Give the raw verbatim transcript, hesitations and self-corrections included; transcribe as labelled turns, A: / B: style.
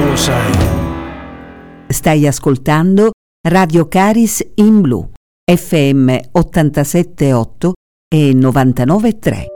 A: non lo sai.
B: Stai ascoltando Radio Caris in Blu, F M ottantasette virgola otto e novantanove virgola tre.